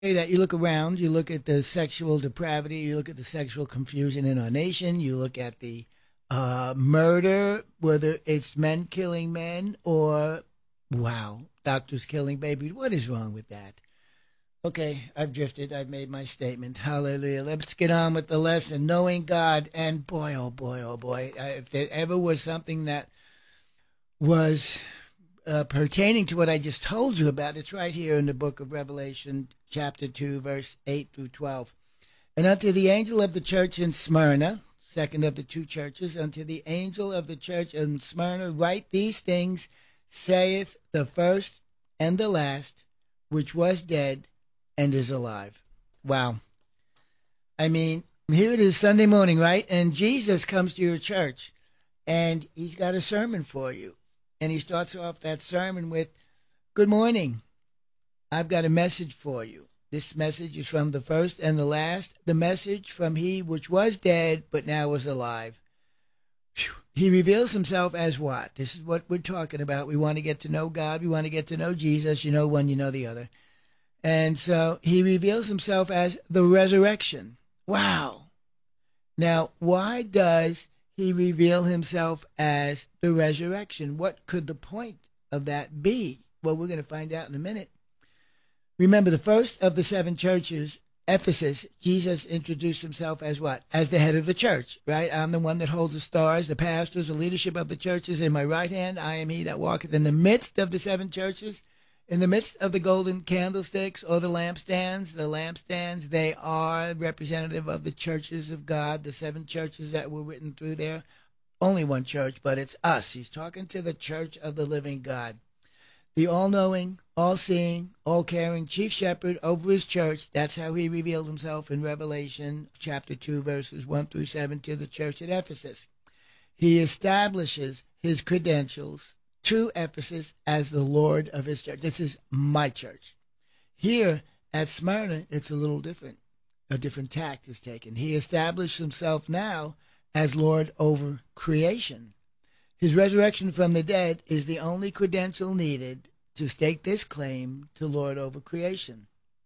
that you look around, you look at the sexual depravity, you look at the sexual confusion in our nation, you look at the murder, whether it's men killing men or, wow, doctors killing babies. What is wrong with that? Okay, I've drifted. I've made my statement. Hallelujah. Let's get on with the lesson. Knowing God. And boy, oh boy, oh boy. If there ever was something that was pertaining to what I just told you about, it's right here in the book of Revelation, chapter 2, verse 8 through 12. And unto the angel of the church in Smyrna, second of the two churches, unto the angel of the church in Smyrna, write these things, saith the first and the last, which was dead and is alive. Wow. I mean, here it is Sunday morning, right? And Jesus comes to your church, and he's got a sermon for you. And he starts off that sermon with, good morning. I've got a message for you. This message is from the first and the last, the message from he which was dead but now is alive. Whew. He reveals himself as what? This is what we're talking about. We want to get to know God. We want to get to know Jesus. You know one, you know the other. And so he reveals himself as the resurrection. Wow. Now, why does he reveal himself as the resurrection? What could the point of that be? Well, we're going to find out in a minute. Remember, the first of the seven churches, Ephesus, Jesus introduced himself as what? As the head of the church, right? I'm the one that holds the stars, the pastors, the leadership of the churches in my right hand. I am he that walketh in the midst of the seven churches. In the midst of the golden candlesticks or the lampstands, they are representative of the churches of God, the seven churches that were written through there. Only one church, but it's us. He's talking to the church of the living God. The all-knowing, all-seeing, all-caring chief shepherd over his church. That's how he revealed himself in Revelation chapter 2, verses 1 through 7 to the church at Ephesus. He establishes his credentials to Ephesus as the Lord of his church. This is my church. Here at Smyrna, it's a little different. A different tact is taken. He established himself now as Lord over creation. His resurrection from the dead is the only credential needed to stake this claim to Lord over creation.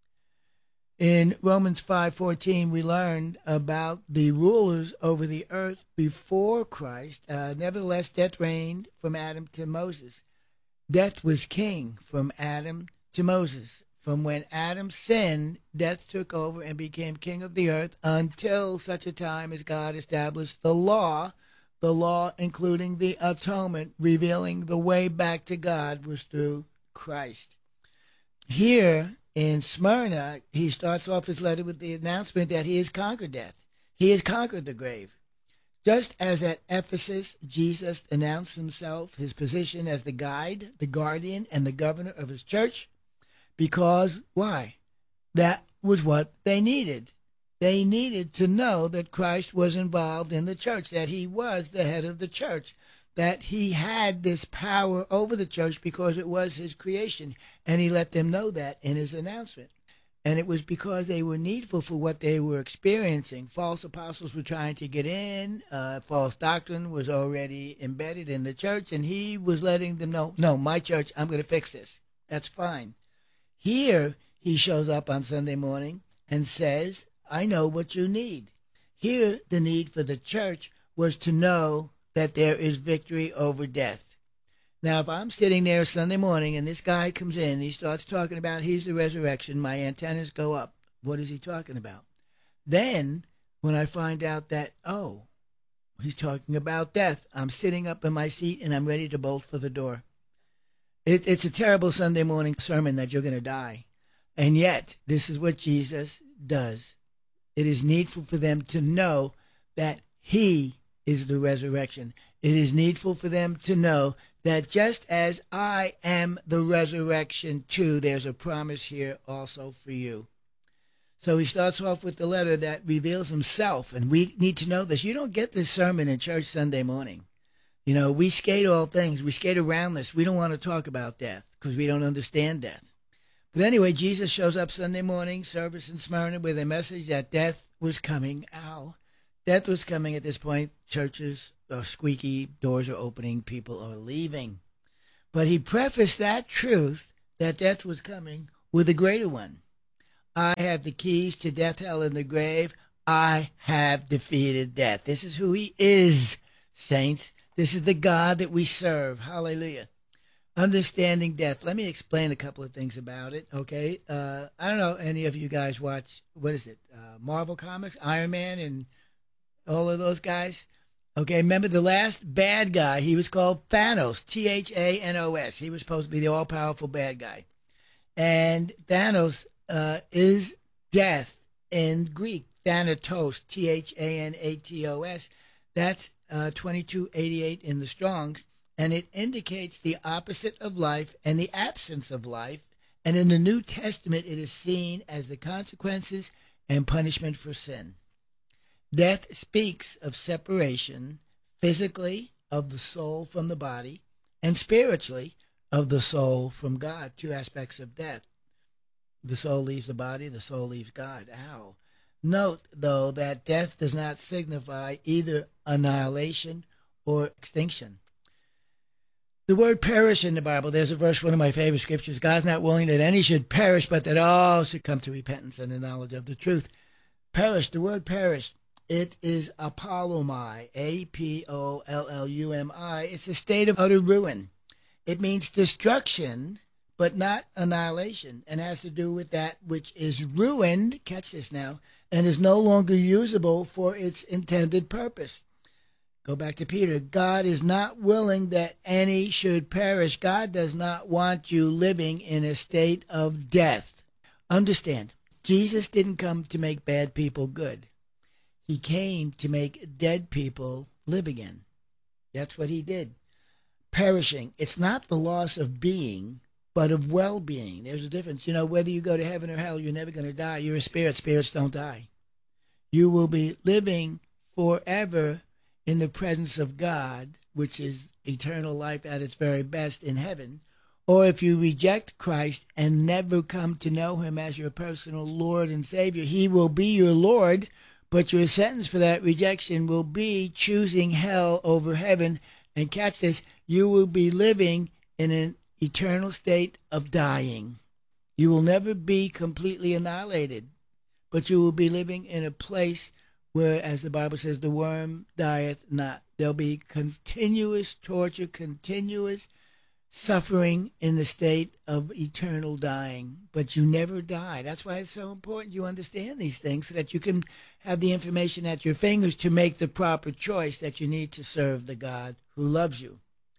In Romans 5:14, we learned about the rulers over the earth before Christ. Nevertheless, death reigned from Adam to Moses. Death was king from Adam to Moses. From when Adam sinned, death took over and became king of the earth until such a time as God established the law including the atonement, revealing the way back to God was through Christ. Here in Smyrna, he starts off his letter with the announcement that he has conquered death. He has conquered the grave. Just as at Ephesus, Jesus announced himself, his position as the guide, the guardian, and the governor of his church. Because, why? That was what they needed. They needed to know that Christ was involved in the church, that he was the head of the church, that he had this power over the church because it was his creation. And he let them know that in his announcement. And it was because they were needful for what they were experiencing. False apostles were trying to get in. False doctrine was already embedded in the church. And he was letting them know, no, my church, I'm going to fix this. That's fine. Here, he shows up on Sunday morning and says, I know what you need. Here, the need for the church was to know that there is victory over death. Now, if I'm sitting there Sunday morning and this guy comes in, he starts talking about he's the resurrection, my antennas go up. What is he talking about? Then, when I find out that, oh, he's talking about death, I'm sitting up in my seat and I'm ready to bolt for the door. It's a terrible Sunday morning sermon that you're going to die. And yet, this is what Jesus does. It is needful for them to know that he is the resurrection. It is needful for them to know that just as I am the resurrection too, there's a promise here also for you. So he starts off with the letter that reveals himself, and we need to know this. You don't get this sermon in church Sunday morning. You know, we skate all things. We skate around this. We don't want to talk about death because we don't understand death. But anyway, Jesus shows up Sunday morning, service in Smyrna, with a message that death was coming. Ow. Death was coming at this point. Churches are squeaky, doors are opening, people are leaving. But he prefaced that truth, that death was coming, with a greater one. I have the keys to death, hell, and the grave. I have defeated death. This is who he is, saints. This is the God that we serve. Hallelujah. Understanding death. Let me explain a couple of things about it, okay? I don't know, any of you guys watch, what is it, Marvel Comics, Iron Man, and all of those guys? Okay, remember the last bad guy, he was called Thanos, Thanos. He was supposed to be the all-powerful bad guy. And Thanos is death in Greek, Thanatos, Thanatos. That's 2288 in the Strongs. And it indicates the opposite of life and the absence of life. And in the New Testament, it is seen as the consequences and punishment for sin. Death speaks of separation, physically, of the soul from the body, and spiritually, of the soul from God. Two aspects of death. The soul leaves the body, the soul leaves God. Ow. Note, though, that death does not signify either annihilation or extinction. The word perish in the Bible, there's a verse, one of my favorite scriptures, God's not willing that any should perish, but that all should come to repentance and the knowledge of the truth. Perish, the word perish, it is apollumi, Apollumi. It's a state of utter ruin. It means destruction, but not annihilation, and has to do with that which is ruined, catch this now, and is no longer usable for its intended purpose. Go back to Peter. God is not willing that any should perish. God does not want you living in a state of death. Understand, Jesus didn't come to make bad people good. He came to make dead people live again. That's what he did. Perishing. It's not the loss of being, but of well-being. There's a difference. You know, whether you go to heaven or hell, you're never going to die. You're a spirit. Spirits don't die. You will be living forever in the presence of God, which is eternal life at its very best in heaven. Or if you reject Christ and never come to know him as your personal Lord and Savior, he will be your Lord, but your sentence for that rejection will be choosing hell over heaven. And catch this, you will be living in an eternal state of dying. You will never be completely annihilated, but you will be living in a place where, as the Bible says, the worm dieth not. There'll be continuous torture, continuous suffering in the state of eternal dying, but you never die. That's why it's so important you understand these things so that you can have the information at your fingers to make the proper choice that you need to serve the God who loves you.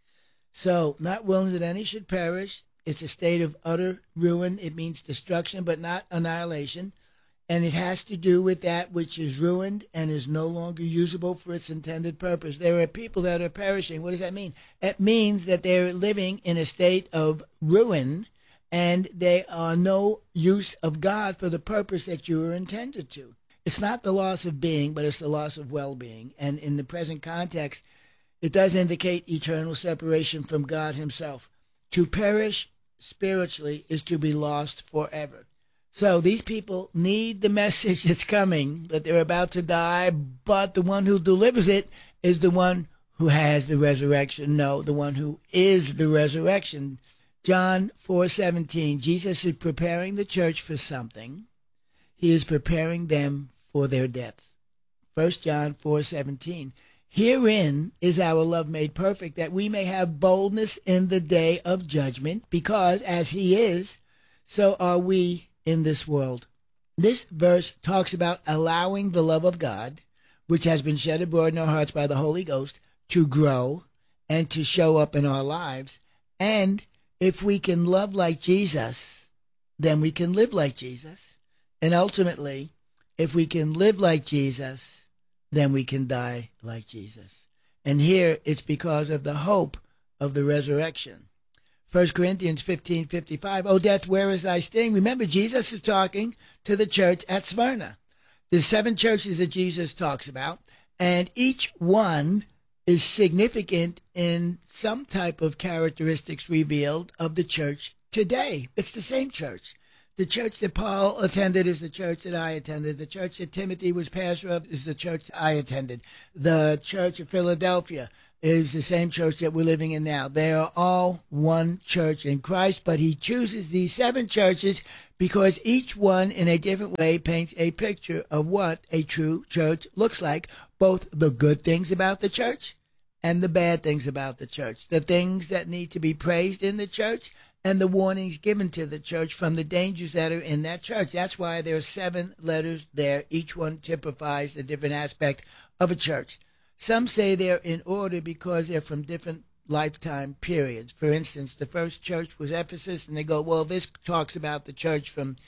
So, not willing that any should perish. It's a state of utter ruin. It means destruction, but not annihilation. And it has to do with that which is ruined and is no longer usable for its intended purpose. There are people that are perishing. What does that mean? It means that they're living in a state of ruin and they are no use of God for the purpose that you were intended to. It's not the loss of being, but it's the loss of well-being. And in the present context, it does indicate eternal separation from God himself. To perish spiritually is to be lost forever. So these people need the message that's coming, that they're about to die, but the one who delivers it is the one who has the resurrection. No, the one who is the resurrection. John 4:17, Jesus is preparing the church for something. He is preparing them for their death. 1 John 4:17, herein is our love made perfect, that we may have boldness in the day of judgment, because as he is, so are we in this world. This verse talks about allowing the love of God, which has been shed abroad in our hearts by the Holy Ghost, to grow and to show up in our lives. And if we can love like Jesus, then we can live like Jesus. And ultimately, if we can live like Jesus, then we can die like Jesus. And here it's because of the hope of the resurrection. 1 Corinthians 15:55, O death, where is thy sting? Remember, Jesus is talking to the church at Smyrna. There's 7 churches that Jesus talks about, and each one is significant in some type of characteristics revealed of the church today. It's the same church. The church that Paul attended is the church that I attended. The church that Timothy was pastor of is the church I attended. The church of Philadelphia is the same church that we're living in now. They are all one church in Christ, but he chooses these 7 churches because each one in a different way paints a picture of what a true church looks like, both the good things about the church and the bad things about the church, the things that need to be praised in the church and the warnings given to the church from the dangers that are in that church. That's why there are 7 letters there. Each one typifies a different aspect of a church. Some say they're in order because they're from different lifetime periods. For instance, the first church was Ephesus, and they go, well, this talks about the church from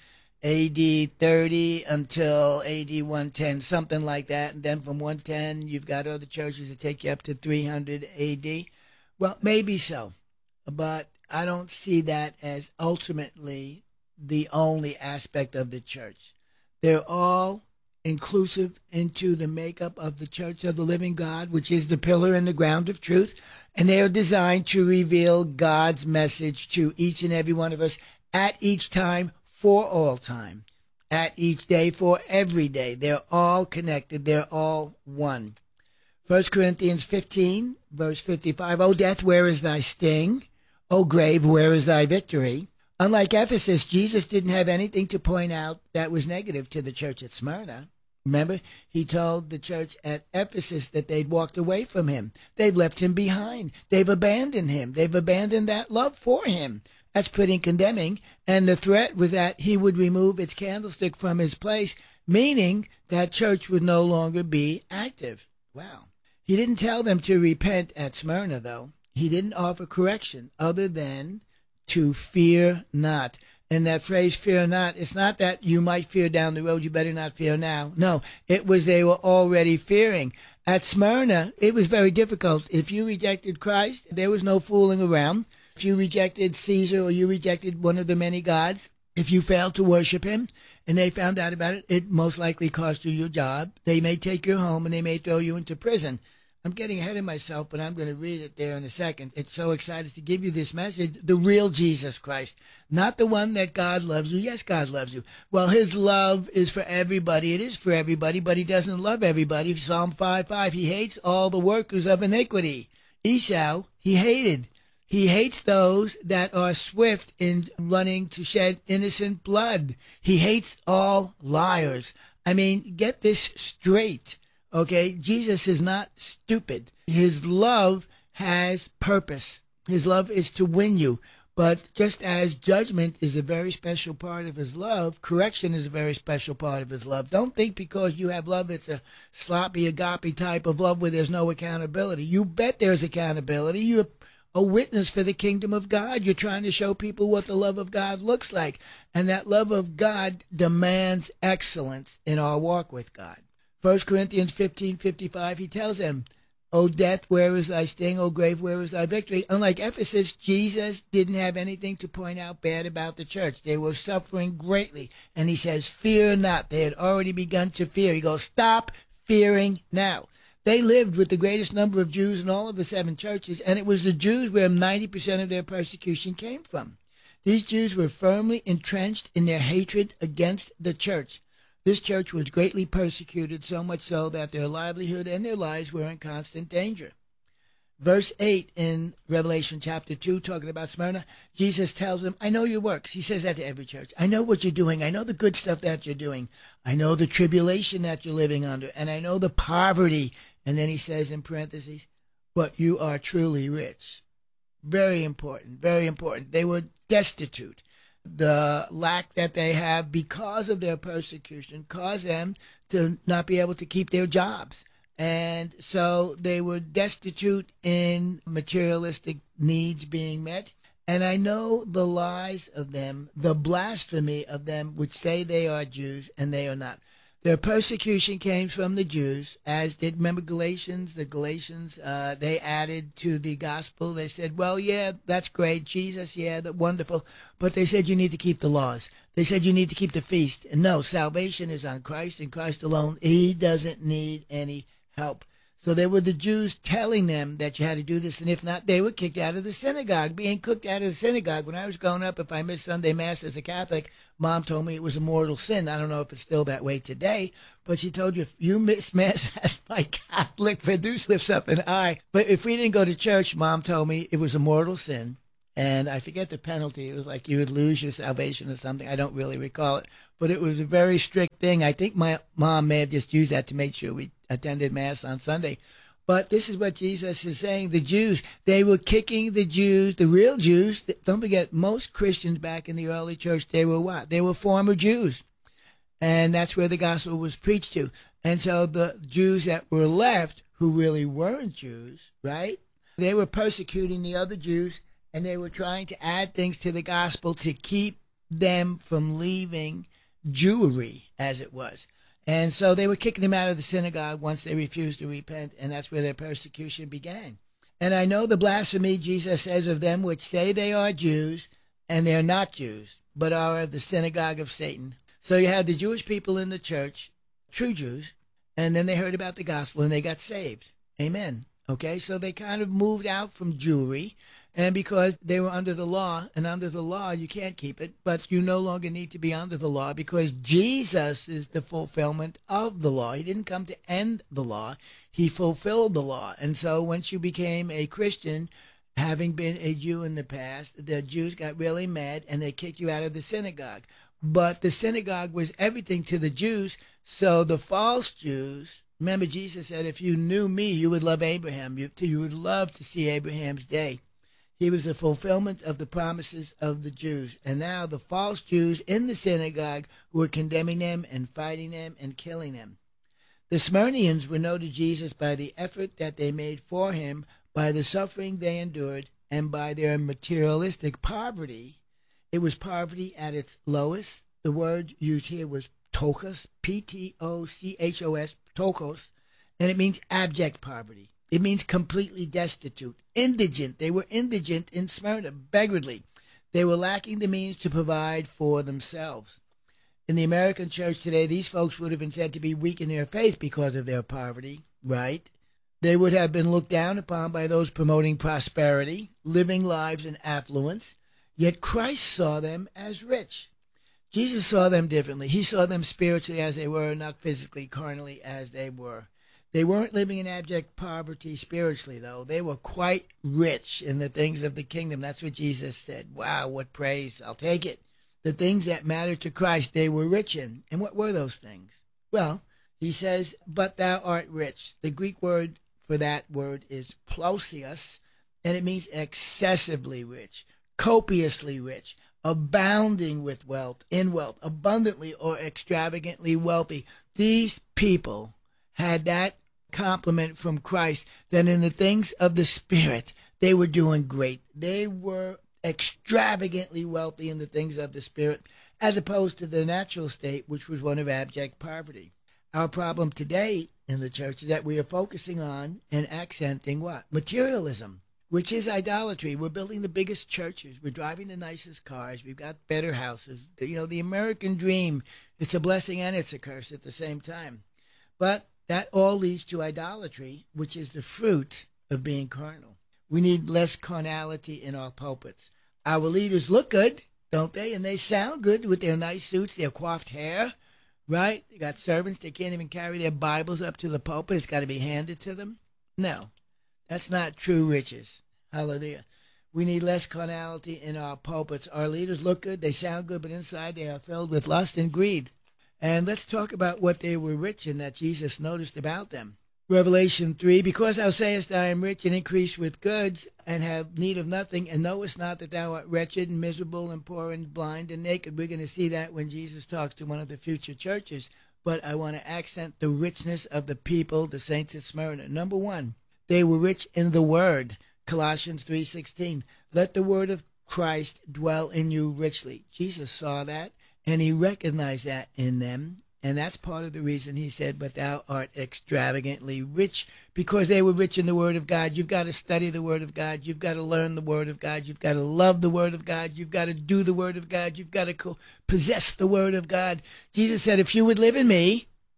AD 30 until AD 110, something like that. And then from 110, you've got other churches that take you up to 300 AD. Well, maybe so, but I don't see that as ultimately the only aspect of the church. They're all inclusive into the makeup of the Church of the Living God, which is the pillar and the ground of truth, and they are designed to reveal God's message to each and every one of us at each time for all time, at each day for every day. They're all connected. They're all one. 1 Corinthians 15, verse 55, O death, where is thy sting? O grave, where is thy victory? Unlike Ephesus, Jesus didn't have anything to point out that was negative to the church at Smyrna. Remember, he told the church at Ephesus that they'd walked away from him. They've left him behind. They've abandoned him. They've abandoned that love for him. That's pretty condemning. And the threat was that he would remove its candlestick from his place, meaning that church would no longer be active. Wow. He didn't tell them to repent at Smyrna, though. He didn't offer correction other than to fear not. And that phrase, fear not, it's not that you might fear down the road, you better not fear now. No, it was they were already fearing. At Smyrna, it was very difficult. If you rejected Christ, there was no fooling around. If you rejected Caesar or you rejected one of the many gods, if you failed to worship him and they found out about it, it most likely cost you your job. They may take you home and they may throw you into prison. I'm getting ahead of myself, but I'm going to read it there in a second. It's so excited to give you this message, the real Jesus Christ, not the one that God loves you. Yes, God loves you. Well, his love is for everybody. It is for everybody, but he doesn't love everybody. Psalm 5:5, he hates all the workers of iniquity. Esau, he hated. He hates those that are swift in running to shed innocent blood. He hates all liars. I mean, get this straight. Okay, Jesus is not stupid. His love has purpose. His love is to win you. But just as judgment is a very special part of his love, correction is a very special part of his love. Don't think because you have love, it's a sloppy, agape type of love where there's no accountability. You bet there's accountability. You're a witness for the kingdom of God. You're trying to show people what the love of God looks like. And that love of God demands excellence in our walk with God. 1 Corinthians 15:55, he tells them, O death, where is thy sting? O grave, where is thy victory? Unlike Ephesus, Jesus didn't have anything to point out bad about the church. They were suffering greatly. And he says, fear not. They had already begun to fear. He goes, stop fearing now. They lived with the greatest number of Jews in all of the 7 churches, and it was the Jews where 90% of their persecution came from. These Jews were firmly entrenched in their hatred against the church. This church was greatly persecuted, so much so that their livelihood and their lives were in constant danger. Verse 8 in Revelation chapter 2, talking about Smyrna, Jesus tells them, I know your works. He says that to every church. I know what you're doing. I know the good stuff that you're doing. I know the tribulation that you're living under, and I know the poverty. And then he says in parentheses, but you are truly rich. Very important, very important. They were destitute. The lack that they have because of their persecution caused them to not be able to keep their jobs. And so they were destitute in materialistic needs being met. And I know the lies of them, the blasphemy of them, which say they are Jews and they are not. Their persecution came from the Jews, as did, remember Galatians? The Galatians, they added to the gospel. They said, well, yeah, that's great. Jesus, yeah, that's wonderful. But they said you need to keep the laws. They said you need to keep the feast. And no, salvation is on Christ and Christ alone. He doesn't need any help. So they were the Jews telling them that you had to do this, and if not, they were kicked out of the synagogue. Being kicked out of the synagogue, when I was growing up, if I missed Sunday Mass as a Catholic, Mom told me it was a mortal sin. I don't know if it's still that way today, but she told you, if you miss Mass as my Catholic, Produce lifts up an eye. But if we didn't go to church, Mom told me it was a mortal sin. And I forget the penalty. It was like you would lose your salvation or something. I don't really recall it. But it was a very strict thing. I think my mom may have just used that to make sure we attended Mass on Sunday. But this is what Jesus is saying. The Jews, they were kicking the Jews, the real Jews. Don't forget, most Christians back in the early church, they were what? They were former Jews. And that's where the gospel was preached to. And so the Jews that were left, who really weren't Jews, right? They were persecuting the other Jews, and they were trying to add things to the gospel to keep them from leaving Jewry, as it was. And so they were kicking them out of the synagogue once they refused to repent, and that's where their persecution began. And I know the blasphemy Jesus says of them which say they are Jews, and they're not Jews, but are of the synagogue of Satan. So you had the Jewish people in the church, true Jews, and then they heard about the gospel and they got saved. Amen. Okay, so they kind of moved out from Jewry. And because they were under the law, and under the law you can't keep it, but you no longer need to be under the law because Jesus is the fulfillment of the law. He didn't come to end the law. He fulfilled the law. And so once you became a Christian, having been a Jew in the past, the Jews got really mad and they kicked you out of the synagogue. But the synagogue was everything to the Jews, so the false Jews, remember Jesus said, if you knew me, you would love Abraham. You would love to see Abraham's day. He was a fulfillment of the promises of the Jews. And now the false Jews in the synagogue were condemning them and fighting them and killing them. The Smyrnians were known to Jesus by the effort that they made for him, by the suffering they endured, and by their materialistic poverty. It was poverty at its lowest. The word used here was ptochos, P-T-O-C-H-O-S, ptochos, and it means abject poverty. It means completely destitute, indigent. They were indigent in Smyrna, beggarly. They were lacking the means to provide for themselves. In the American church today, these folks would have been said to be weak in their faith because of their poverty, right? They would have been looked down upon by those promoting prosperity, living lives in affluence, yet Christ saw them as rich. Jesus saw them differently. He saw them spiritually as they were, not physically, carnally as they were. They weren't living in abject poverty spiritually, though. They were quite rich in the things of the kingdom. That's what Jesus said. Wow, what praise. I'll take it. The things that matter to Christ, they were rich in. And what were those things? Well, he says, but thou art rich. The Greek word for that word is plosios, and it means excessively rich, copiously rich, abounding with wealth, in wealth, abundantly or extravagantly wealthy. These people had that compliment from Christ, that in the things of the Spirit, they were doing great. They were extravagantly wealthy in the things of the Spirit, as opposed to the natural state, which was one of abject poverty. Our problem today in the church is that we are focusing on and accenting what? Materialism, which is idolatry. We're building the biggest churches. We're driving the nicest cars. We've got better houses. The American dream, it's a blessing and it's a curse at the same time. But that all leads to idolatry, which is the fruit of being carnal. We need less carnality in our pulpits. Our leaders look good, don't they? And they sound good with their nice suits, their coiffed hair, right? They got servants. They can't even carry their Bibles up to the pulpit. It's got to be handed to them. No, that's not true riches. Hallelujah. We need less carnality in our pulpits. Our leaders look good. They sound good, but inside they are filled with lust and greed. And let's talk about what they were rich in that Jesus noticed about them. Revelation 3, because thou sayest, I am rich and increase with goods, and have need of nothing, and knowest not that thou art wretched and miserable and poor and blind and naked. We're going to see that when Jesus talks to one of the future churches. But I want to accent the richness of the people, the saints at Smyrna. Number one, they were rich in the word. Colossians 3:16. Let the word of Christ dwell in you richly. Jesus saw that. And he recognized that in them. And that's part of the reason he said, but thou art extravagantly rich, because they were rich in the Word of God. You've got to study the Word of God. You've got to learn the Word of God. You've got to love the Word of God. You've got to do the Word of God. You've got to possess the Word of God. Jesus said, if you would live in me,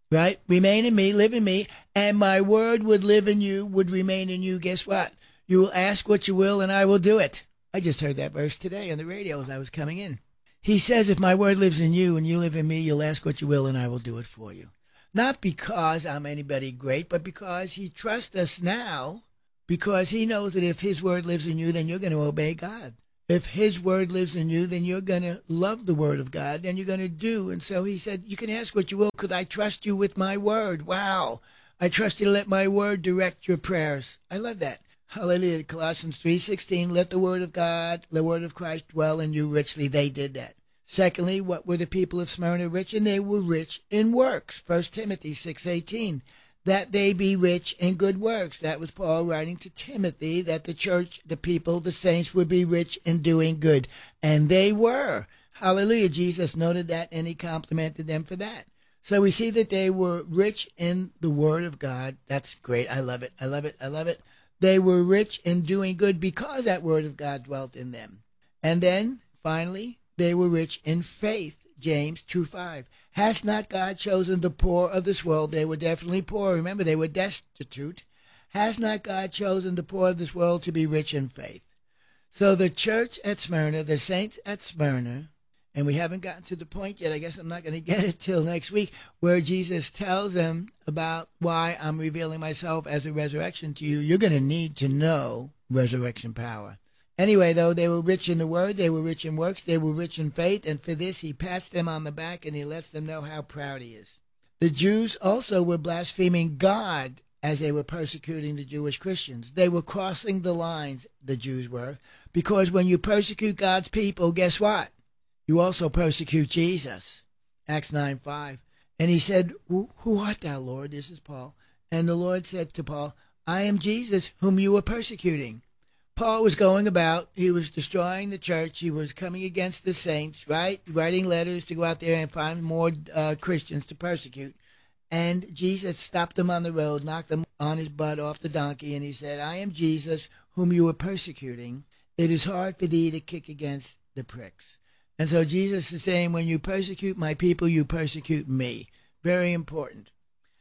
right? Remain in me, live in me, and my word would live in you, would remain in you. Guess what? You will ask what you will, and I will do it. I just heard that verse today on the radio as I was coming in. He says, if my word lives in you and you live in me, you'll ask what you will, and I will do it for you. Not because I'm anybody great, but because he trusts us now, because he knows that if his word lives in you, then you're going to obey God. If his word lives in you, then you're going to love the word of God, and you're going to do. And so he said, you can ask what you will, because I trust you with my word. Wow. I trust you to let my word direct your prayers. I love that. Hallelujah. Colossians 3:16, let the word of God, the word of Christ dwell in you richly. They did that. Secondly, what were the people of Smyrna rich in? They were rich in works. 1 Timothy 6:18, that they be rich in good works. That was Paul writing to Timothy, that the church, the people, the saints would be rich in doing good. And they were. Hallelujah. Jesus noted that, and he complimented them for that. So we see that they were rich in the word of God. That's great. I love it. I love it. I love it. They were rich in doing good because that word of God dwelt in them. And then, finally, they were rich in faith. James 2:5. Has not God chosen the poor of this world? They were definitely poor. Remember, they were destitute. Has not God chosen the poor of this world to be rich in faith? So the church at Smyrna, the saints at Smyrna, and we haven't gotten to the point yet, I guess I'm not going to get it till next week, where Jesus tells them about why I'm revealing myself as a resurrection to you. You're going to need to know resurrection power. Anyway, though, they were rich in the word, they were rich in works, they were rich in faith, and for this he pats them on the back and he lets them know how proud he is. The Jews also were blaspheming God as they were persecuting the Jewish Christians. They were crossing the lines, the Jews were, because when you persecute God's people, guess what? You also persecute Jesus. Acts 9:5. And he said, who art thou, Lord? This is Paul. And the Lord said to Paul, I am Jesus whom you were persecuting. Paul was going about, he was destroying the church, he was coming against the saints, right? Writing letters to go out there and find more Christians to persecute. And Jesus stopped them on the road, knocked them on his butt off the donkey, and he said, I am Jesus whom you were persecuting. It is hard for thee to kick against the pricks. And so Jesus is saying, when you persecute my people, you persecute me. Very important.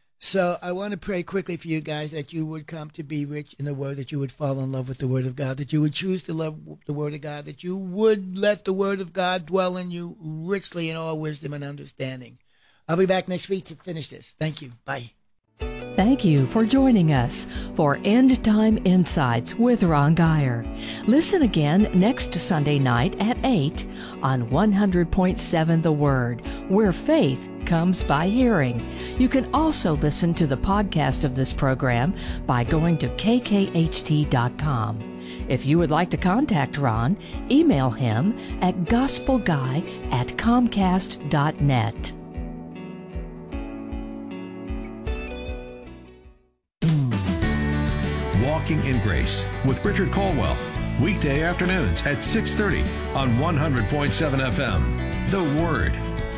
So I want to pray quickly for you guys that you would come to be rich in the word, that you would fall in love with the word of God, that you would choose to love the word of God, that you would let the word of God dwell in you richly in all wisdom and understanding. I'll be back next week to finish this. Thank you. Bye. Thank you for joining us for End Time Insights with Ron Geyer. Listen again next Sunday night at 8 on 100.7 The Word, where faith comes by hearing. You can also listen to the podcast of this program by going to kkht.com. If you would like to contact Ron, email him at gospelguy@comcast.net. Walking in Grace with Richard Colwell. Weekday afternoons at 6:30 on 100.7 FM. The Word.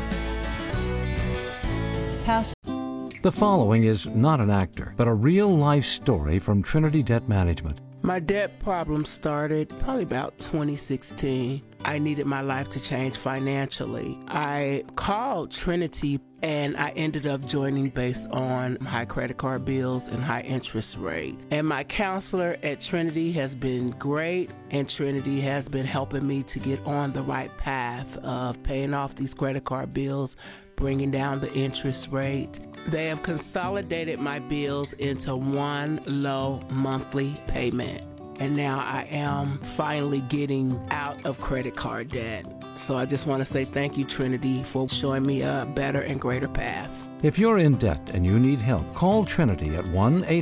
The following is not an actor, but a real-life story from Trinity Debt Management. My debt problem started probably about 2016. I needed my life to change financially. I called Trinity and I ended up joining based on high credit card bills and high interest rate. And my counselor at Trinity has been great, and Trinity has been helping me to get on the right path of paying off these credit card bills, bringing down the interest rate. They have consolidated my bills into one low monthly payment. And now I am finally getting out of credit card debt. So I just want to say thank you, Trinity, for showing me a better and greater path. If you're in debt and you need help, call Trinity at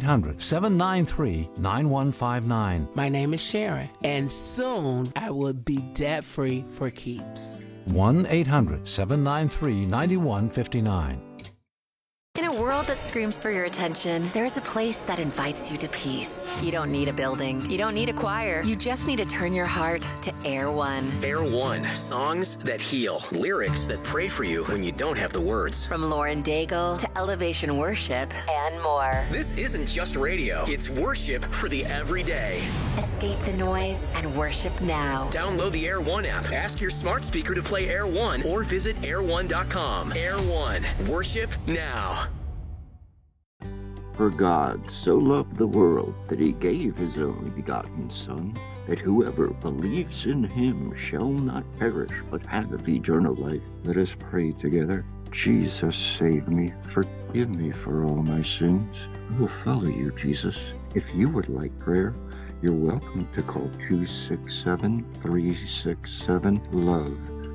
1-800-793-9159. My name is Sharon, and soon I will be debt-free for keeps. 1-800-793-9159. In a world that screams for your attention, there is a place that invites you to peace. You don't need a building. You don't need a choir. You just need to turn your heart to Air One. Air One. Songs that heal. Lyrics that pray for you when you don't have the words. From Lauren Daigle to Elevation Worship and more. This isn't just radio. It's worship for the everyday. Escape the noise and worship now. Download the Air One app. Ask your smart speaker to play Air One or visit air1.com. Air One. Worship now. For God so loved the world that he gave his only begotten Son, that whoever believes in him shall not perish, but have eternal life. Let us pray together. Jesus, save me. Forgive me for all my sins. I will follow you, Jesus. If you would like prayer, you're welcome to call 267-367-LOVE.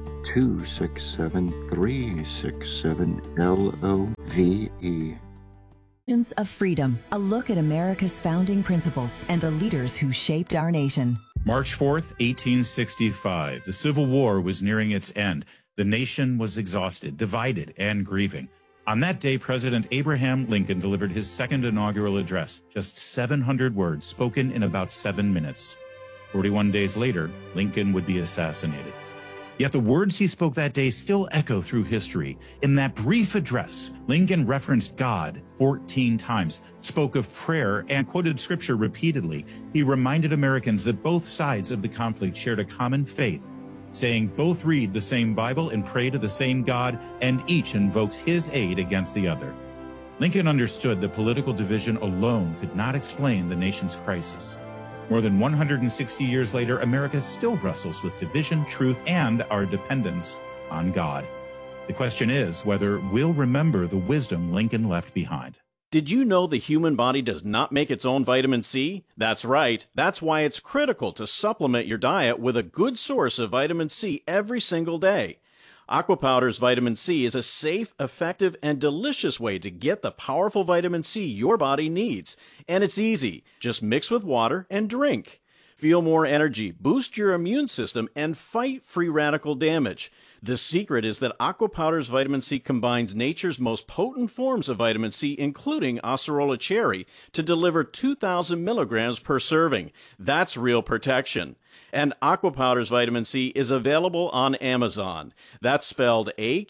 267-367-LOVE. Of Freedom, a look at America's founding principles and the leaders who shaped our nation. March 4th, 1865. The Civil War was nearing its end. The nation was exhausted, divided, and grieving. On that day, President Abraham Lincoln delivered his second inaugural address, just 700 words spoken in about 7 minutes. 41 days later, Lincoln would be assassinated. Yet the words he spoke that day still echo through history. In that brief address, Lincoln referenced God 14 times, spoke of prayer, and quoted scripture repeatedly. He reminded Americans that both sides of the conflict shared a common faith, saying both read the same Bible and pray to the same God, and each invokes his aid against the other. Lincoln understood that political division alone could not explain the nation's crisis. More than 160 years later, America still wrestles with division, truth, and our dependence on God. The question is whether we'll remember the wisdom Lincoln left behind. Did you know the human body does not make its own vitamin C? That's right. That's why it's critical to supplement your diet with a good source of vitamin C every single day. Aqua Powder's vitamin C is a safe, effective, and delicious way to get the powerful vitamin C your body needs. And it's easy. Just mix with water and drink. Feel more energy, boost your immune system, and fight free radical damage. The secret is that Aqua Powder's vitamin C combines nature's most potent forms of vitamin C, including Acerola cherry, to deliver 2,000 milligrams per serving. That's real protection. And Aqua Powder's vitamin C is available on Amazon. That's spelled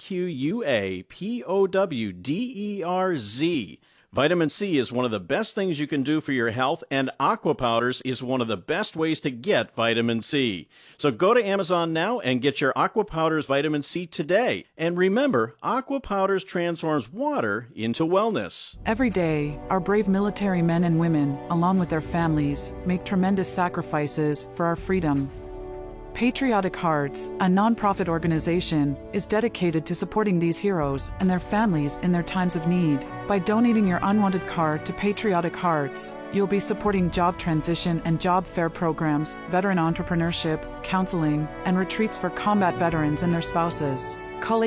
AQUAPOWDERZ. Vitamin C is one of the best things you can do for your health, and Aqua Powders is one of the best ways to get vitamin C. So go to Amazon now and get your Aqua Powders vitamin C today. And remember, Aqua Powders transforms water into wellness. Every day, our brave military men and women, along with their families, make tremendous sacrifices for our freedom. Patriotic Hearts, a nonprofit organization, is dedicated to supporting these heroes and their families in their times of need. By donating your unwanted card to Patriotic Hearts, you'll be supporting job transition and job fair programs, veteran entrepreneurship, counseling, and retreats for combat veterans and their spouses. Call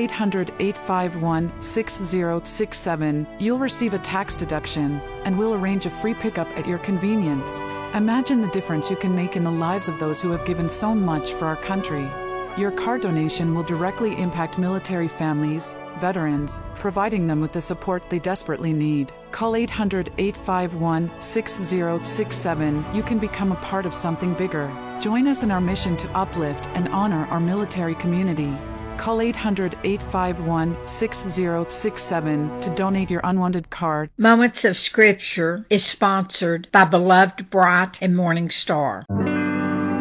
800-851-6067. You'll receive a tax deduction, and we'll arrange a free pickup at your convenience. Imagine the difference you can make in the lives of those who have given so much for our country. Your card donation will directly impact military families, veterans, providing them with the support they desperately need. Call 800-851-6067. You can become a part of something bigger. Join us in our mission to uplift and honor our military community. Call 800-851-6067 to donate your unwanted card. Moments of Scripture is sponsored by Beloved Bright and Morning Star.